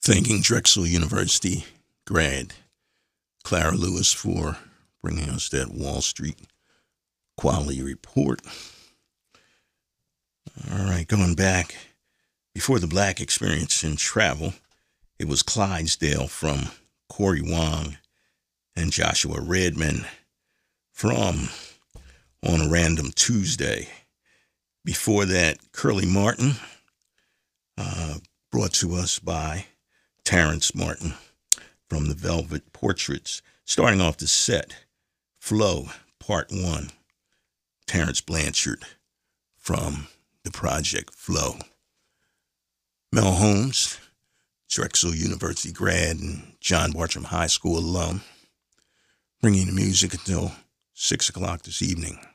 Thanking Drexel University grad Clara Lewis for bringing us that Wall Street quality report. All right, going back before the Black Experience in Travel, it was Clydesdale from Corey Wong and Joshua Redman from On a Random Tuesday. Before that, Curly Martin, brought to us by Terrence Martin from the Velvet Portraits. Starting off the set, Flow, Part 1, Terrence Blanchard from the project Flow. Mel Holmes, Drexel University grad and John Bartram High School alum, bringing the music until 6 o'clock this evening.